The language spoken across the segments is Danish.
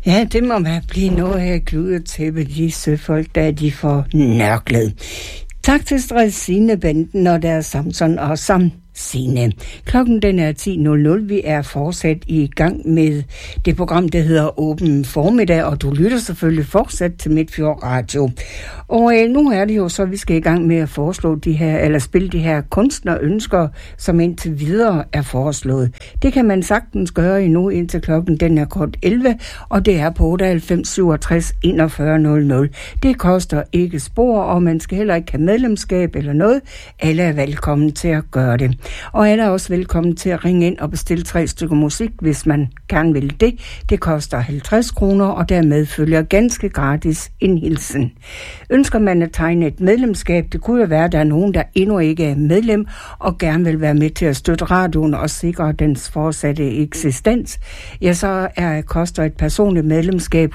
Ja, det må man blive noget af kludetæppe, de søfolk, der de får nørklet. Tak til Strædsine-banden og deres Samson og Samsine. Klokken den er 10.00. Vi er fortsat i gang med det program, der hedder Åben Formiddag, og du lytter selvfølgelig fortsat til Midtfjord Radio. Og nu er det jo så, vi skal i gang med at foreslå de her, eller spille de her kunstnerønsker, som indtil videre er foreslået. Det kan man sagtens gøre endnu indtil klokken den er kort 11, og det er på 98 67 41 00. Det koster ikke spor, og man skal heller ikke have medlemskab eller noget. Alle er velkommen til at gøre det. Og alle er også velkommen til at ringe ind og bestille 3 stykker musik, hvis man gerne vil det. Det koster 50 kroner, og dermed følger ganske gratis en hilsen. Ønsker man at tegne et medlemskab, det kunne jo være, at der er nogen, der endnu ikke er medlem, og gerne vil være med til at støtte radioen og sikre dens fortsatte eksistens, ja, så koster et personligt medlemskab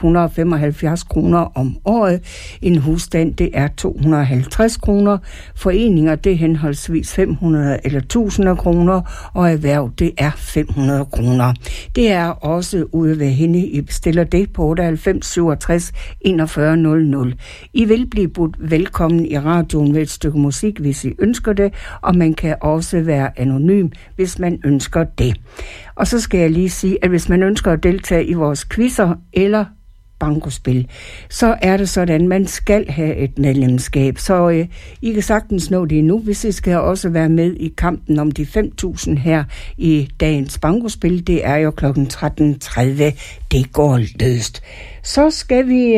175 kroner om året. En husstand, det er 250 kroner. Foreninger, det er henholdsvis 500 eller 1000 kroner, og erhverv, det er 500 kroner. Det er også ude ved hende. I bestiller det på 98 67 41 00. I vil blive budt velkommen i radioen ved et stykke musik, hvis I ønsker det, og man kan også være anonym, hvis man ønsker det. Og så skal jeg lige sige, at hvis man ønsker at deltage i vores quizzer eller bankospil, så er det sådan, man skal have et medlemskab. Så I kan sagtens nå det nu, hvis I skal også være med i kampen om de 5.000 her i dagens bankospil. Det er jo klokken 13.30. Det går løst. Så skal vi...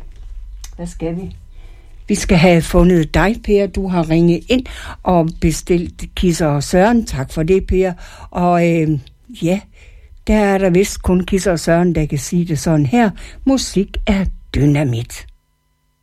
hvad skal vi? Vi skal have fundet dig, Per. Du har ringet ind og bestilt Kisser og Søren. Tak for det, Per. Og ja... Der er der vist kun Kisser og Søren, der kan sige det sådan her. Musik er dynamit.